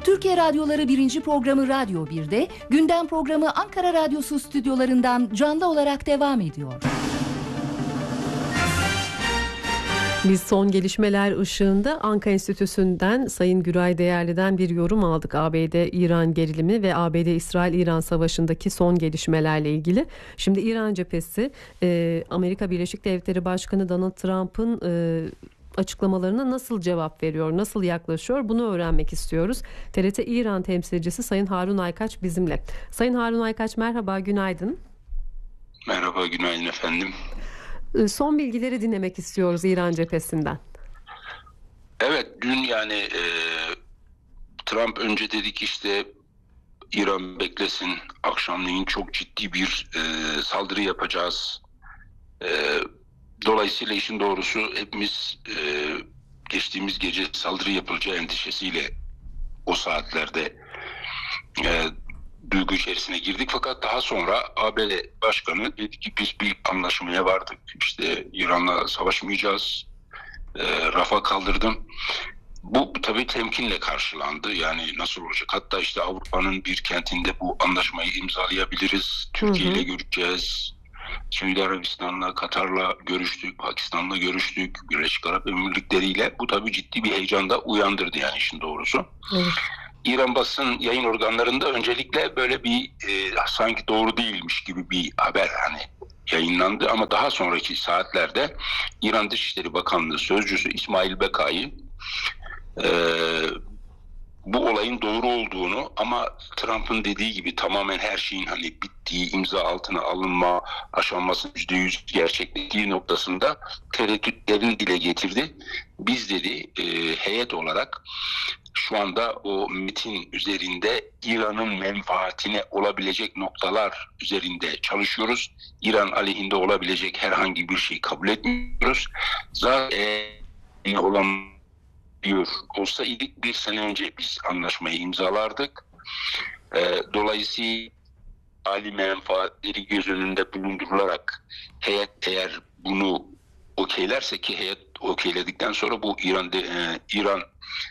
Türkiye Radyoları 1. programı Radyo 1'de, gündem programı Ankara Radyosu stüdyolarından canlı olarak devam ediyor. Biz son gelişmeler ışığında Anka Enstitüsü'nden Sayın Güray Değerli'den bir yorum aldık. ABD-İran gerilimi ve ABD-İsrail-İran savaşındaki son gelişmelerle ilgili. Şimdi İran cephesi Amerika Birleşik Devletleri Başkanı Donald Trump'ın açıklamalarına nasıl cevap veriyor, nasıl yaklaşıyor, bunu öğrenmek istiyoruz. TRT İran temsilcisi Sayın Harun Aykaç bizimle. Sayın Harun Aykaç, merhaba, günaydın. Merhaba, günaydın efendim. Son bilgileri dinlemek istiyoruz İran cephesinden. Evet, dün Trump önce dedi ki işte İran beklesin, akşamleyin çok ciddi bir saldırı yapacağız. Dolayısıyla işin doğrusu hepimiz geçtiğimiz gece saldırı yapılacağı endişesiyle o saatlerde duygu içerisine girdik. Fakat daha sonra ABD Başkanı dedi ki biz bir anlaşmaya vardık. İşte İran'la savaşmayacağız. Rafa kaldırdım. Bu tabii temkinle karşılandı. Yani nasıl olacak? Hatta işte Avrupa'nın bir kentinde bu anlaşmayı imzalayabiliriz. Türkiye ile görüşeceğiz. Suudi Arabistan'la, Katar'la görüştük, Pakistan'la görüştük, Birleşik Arap Emirlikleri ile. Bu tabii ciddi bir heyecanda uyandırdı yani işin doğrusu. Evet. İran basın yayın organlarında öncelikle böyle bir sanki doğru değilmiş gibi bir haber yayınlandı. Ama daha sonraki saatlerde İran Dışişleri Bakanlığı Sözcüsü İsmail Bekai bu olayın doğru olduğunu ama Trump'ın dediği gibi tamamen her şeyin bittiği, imza altına alınma aşaması %100 gerçekleştiği noktasında tereddütlerini dile getirdi. Biz dedi heyet olarak şu anda o metin üzerinde İran'ın menfaatine olabilecek noktalar üzerinde çalışıyoruz. İran aleyhinde olabilecek herhangi bir şey kabul etmiyoruz. Zaten olan diyor olsa ilk bir sene önce biz anlaşmayı imzalardık. Dolayısıyla ali menfaatleri göz önünde bulundurularak heyet eğer bunu okeylerse ki heyet okeyledikten sonra bu İran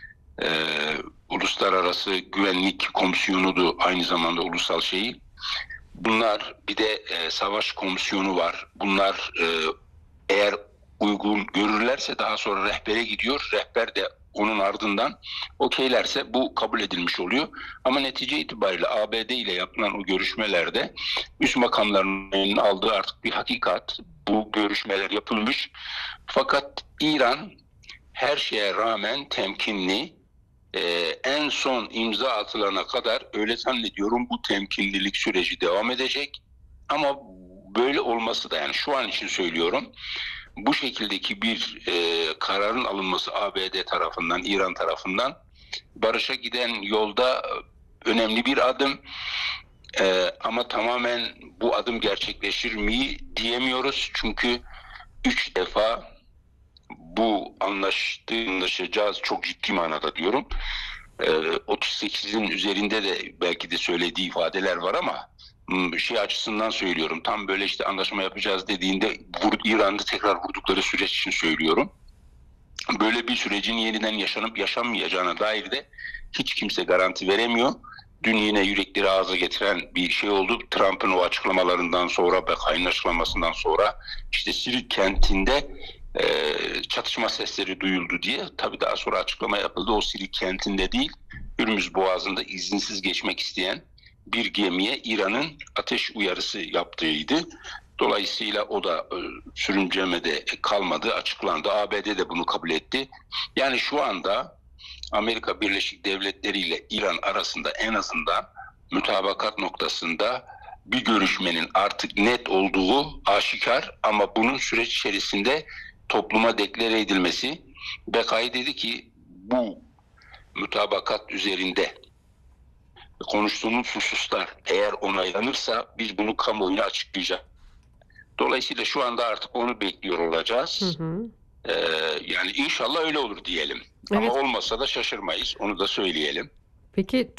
Uluslararası Güvenlik Komisyonu'du aynı zamanda ulusal şeyi. Bunlar bir de savaş komisyonu var. Bunlar eğer uygun görürlerse daha sonra rehbere gidiyor. Rehber de onun ardından okeylerse bu kabul edilmiş oluyor. Ama netice itibariyle ABD ile yapılan o görüşmelerde üst makamların aldığı artık bir hakikat. Bu görüşmeler yapılmış. Fakat İran her şeye rağmen temkinli, en son imza atılana kadar öyle zannediyorum bu temkinlilik süreci devam edecek. Ama böyle olması da yani şu an için söylüyorum, bu şekildeki bir kararın alınması ABD tarafından, İran tarafından barışa giden yolda önemli bir adım. Ama tamamen bu adım gerçekleşir mi diyemiyoruz. Çünkü 3 defa bu anlaşacağız çok ciddi manada diyorum. 38'in üzerinde de belki de söylediği ifadeler var ama şey açısından söylüyorum. Tam böyle işte anlaşma yapacağız dediğinde İran'da tekrar vurdukları süreç için söylüyorum. Böyle bir sürecin yeniden yaşanıp yaşanmayacağına dair de hiç kimse garanti veremiyor. Dün yine yürekleri ağza getiren bir şey oldu. Trump'ın o açıklamalarından sonra, Bekai'nin açıklamasından sonra işte Sirik kentinde çatışma sesleri duyuldu diye. Tabii daha sonra açıklama yapıldı. O Sirik kentinde değil, Hürmüz Boğazı'nda izinsiz geçmek isteyen bir gemiye İran'ın ateş uyarısı yaptığıydı. Dolayısıyla o da sürüncemede kalmadı, açıklandı. ABD de bunu kabul etti. Yani şu anda Amerika Birleşik Devletleri ile İran arasında en azından mütabakat noktasında bir görüşmenin artık net olduğu aşikar ama bunun süreç içerisinde topluma deklare edilmesi. Bekai dedi ki bu mütabakat üzerinde konuştuğumuz hususlar eğer onaylanırsa biz bunu kamuoyuna açıklayacağız. Dolayısıyla şu anda artık onu bekliyor olacağız. Yani inşallah öyle olur diyelim. Evet. Ama olmasa da şaşırmayız. Onu da söyleyelim. Peki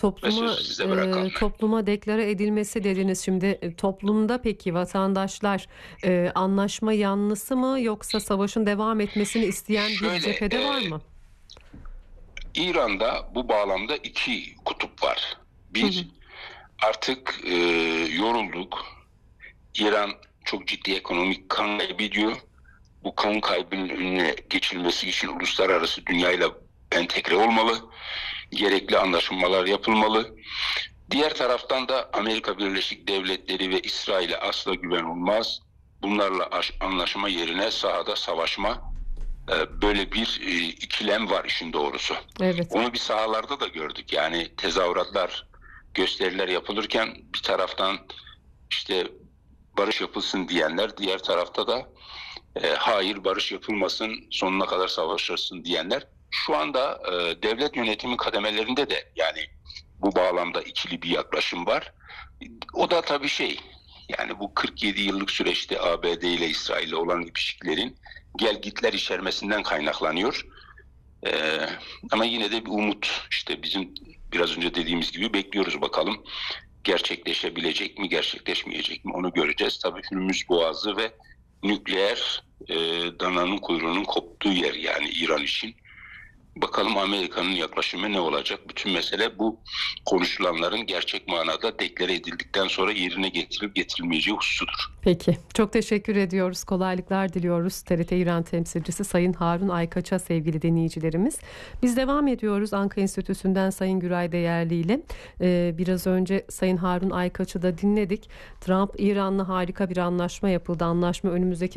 topluma deklare edilmesi dediniz. Şimdi toplumda peki vatandaşlar anlaşma yanlısı mı yoksa savaşın devam etmesini isteyen bir cephede var mı? İran'da bu bağlamda iki var. Bir, artık yorulduk. İran çok ciddi ekonomik kan kaybediyor. Bu kan kaybının önüne geçilmesi için uluslararası dünyayla entegre olmalı. Gerekli anlaşmalar yapılmalı. Diğer taraftan da Amerika Birleşik Devletleri ve İsrail'e asla güven olmaz. Bunlarla anlaşma yerine sahada savaşma, böyle bir ikilem var işin doğrusu. Evet. Onu bir sahalarda da gördük. Yani tezahüratlar, gösteriler yapılırken bir taraftan işte barış yapılsın diyenler, diğer tarafta da hayır barış yapılmasın, sonuna kadar savaşırsın diyenler. Şu anda devlet yönetimi kademelerinde de yani bu bağlamda ikili bir yaklaşım var. O da tabii yani bu 47 yıllık süreçte ABD ile İsrail ile olan ilişkilerin gelgitler içermesinden kaynaklanıyor. Ama yine de bir umut, işte bizim biraz önce dediğimiz gibi bekliyoruz bakalım. Gerçekleşebilecek mi, gerçekleşmeyecek mi onu göreceğiz. Tabii Hürmüz Boğazı ve nükleer dananın kuyruğunun koptuğu yer yani İran için. Bakalım Amerika'nın yaklaşımı ne olacak? Bütün mesele bu konuşulanların gerçek manada deklare edildikten sonra yerine getirilip getirilmeyeceği hususudur. Peki. Çok teşekkür ediyoruz. Kolaylıklar diliyoruz. TRT İran temsilcisi Sayın Harun Aykaç'a sevgili dinleyicilerimiz. Biz devam ediyoruz Ankara Enstitüsü'nden Sayın Güray Değerli ile. Biraz önce Sayın Harun Aykaç'ı da dinledik. Trump, İran'la harika bir anlaşma yapıldı. Anlaşma önümüzdeki